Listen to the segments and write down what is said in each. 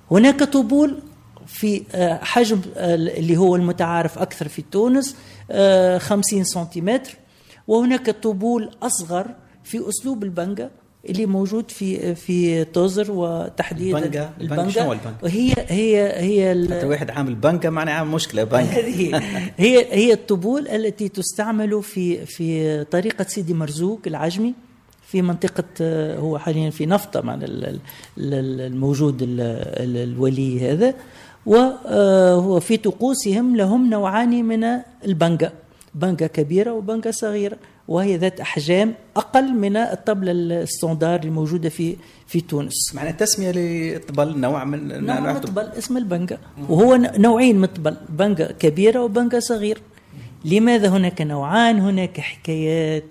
هناك طبول في حجم اللي هو المتعارف أكثر في تونس 50 سنتيمتر، وهناك طبول أصغر في أسلوب البنجة اللي موجود في توزر وتحديدا البنجة. هي حتى واحد عامل بنجة معناه عامل مشكلة بنجة. هي الطبول التي تستعمل في طريقة سيدي مرزوق العجمي في منطقة، هو حاليا في نفطة مع الموجود الولي هذا، وهو في طقوسهم لهم نوعان من البنجة، بنجة كبيرة وبنجة صغيرة، وهي ذات أحجام أقل من الطبلة الستاندار الموجودة في تونس. معنى تسمية لطبل نوع من طبل اسم البنجة، وهو نوعين من طبل، بنجة كبيرة وبنجة صغيرة. لماذا هناك نوعان؟ هناك حكايات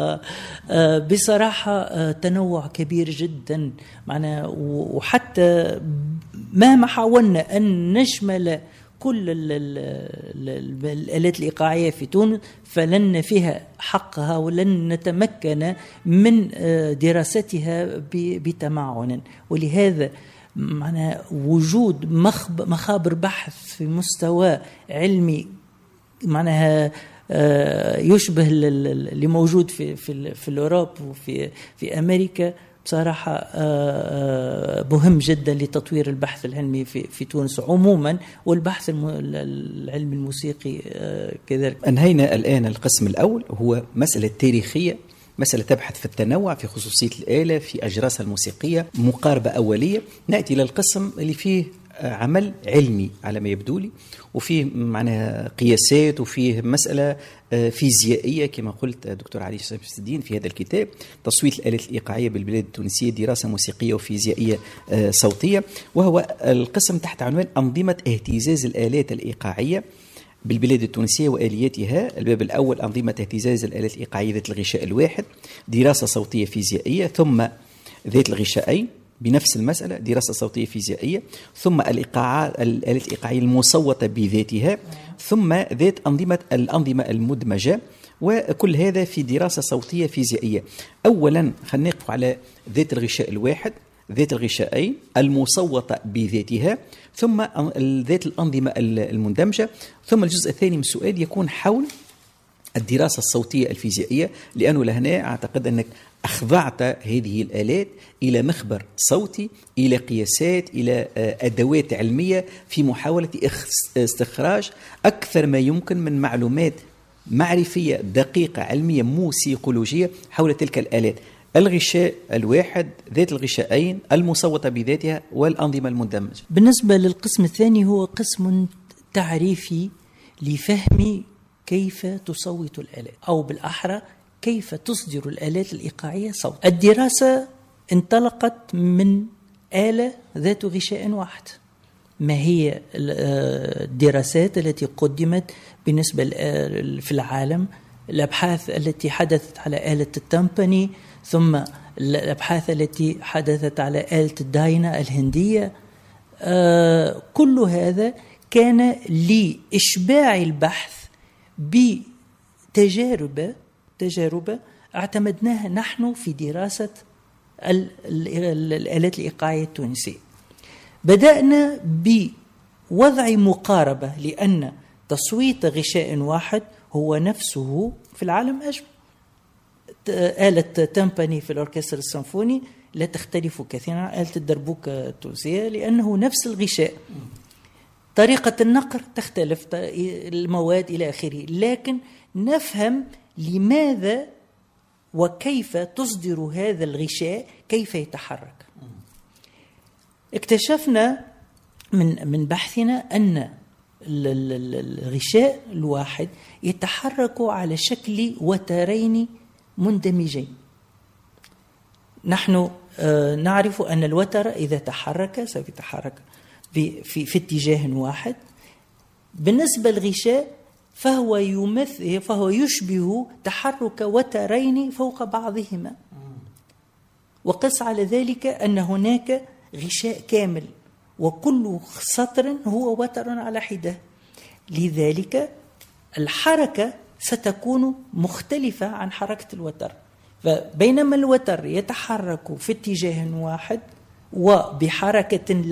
وبصراحة تنوع كبير جدا معنا، وحتى مهما حاولنا أن نشمل كل الآلات الإيقاعية في تونس فلن فيها حقها ولن نتمكن من دراستها بتمعن. ولهذا معنا وجود مخابر بحث في مستوى علمي معناها يشبه اللي موجود في الأوروب وفي أمريكا بصراحة مهم جدا لتطوير البحث العلمي في تونس عموما، والبحث العلمي الموسيقي كذلك. أنهينا الآن القسم الأول، هو مسألة تاريخية، مسألة تبحث في التنوع في خصوصية الآلة في أجراسها الموسيقية، مقاربة أولية. نأتي للقسم اللي فيه عمل علمي على ما يبدو لي، وفيه معناها قياسات، وفيه مسألة فيزيائية كما قلت دكتور علي شمس الدين في هذا الكتاب، تصويت الآلات الإيقاعية بالبلاد التونسية، دراسة موسيقية وفيزيائية صوتية. وهو القسم تحت عنوان أنظمة اهتزاز الآلات الإيقاعية بالبلاد التونسية وآلياتها. الباب الأول أنظمة اهتزاز الآلات الإيقاعية ذات الغشاء الواحد، دراسة صوتية فيزيائية، ثم ذات الغشاءين بنفس المسألة دراسة صوتية فيزيائية، ثم الآلات الإيقاعية المصوتة بذاتها، ثم ذات الأنظمة المدمجة، وكل هذا في دراسة صوتية فيزيائية. أولا خلينا نقف على ذات الغشاء الواحد، ذات الغشاءين المصوتة بذاتها، ثم ذات الأنظمة المندمجة، ثم الجزء الثاني من السؤال يكون حول الدراسة الصوتية الفيزيائية، لأنه لهنا أعتقد أنك أخضعت هذه الآلات إلى مخبر صوتي، إلى قياسات، إلى أدوات علمية في محاولة استخراج أكثر ما يمكن من معلومات معرفية دقيقة علمية موسيقولوجية حول تلك الآلات. الغشاء الواحد، ذات الغشاءين، المصوتة بذاتها، والأنظمة المندمجة. بالنسبة للقسم الثاني هو قسم تعريفي لفهم كيف تصوت الآلات، أو بالأحرى كيف تصدر الآلات الإيقاعية صوت. الدراسة انطلقت من آلة ذات غشاء واحد. ما هي الدراسات التي قدمت بالنسبة في العالم؟ الأبحاث التي حدثت على آلة التمباني، ثم الأبحاث التي حدثت على آلة الداينا الهندية. كل هذا كان لإشباع البحث بتجارب اعتمدناها نحن في دراسة الآلات الإيقاعية التونسية. بدأنا بوضع مقاربة، لأن تصويت غشاء واحد هو نفسه في العالم أجمع. آلة تمباني في الأوركسترا السيمفوني لا تختلف كثيرا عن آلة الدربوكة التونسية، لأنه نفس الغشاء. طريقة النقر تختلف، المواد إلى آخره، لكن نفهم لماذا وكيف تصدر هذا الغشاء، كيف يتحرك. اكتشفنا من بحثنا أن الغشاء الواحد يتحرك على شكل وترين مندمجين. نحن نعرف أن الوتر إذا تحرك سوف يتحرك في اتجاه واحد. بالنسبة للغشاء فهو يشبه تحرك وترين فوق بعضهما. وقس على ذلك أن هناك غشاء كامل، وكل سطر هو وتر على حدة، لذلك الحركة ستكون مختلفة عن حركة الوتر. فبينما الوتر يتحرك في اتجاه واحد وبحركة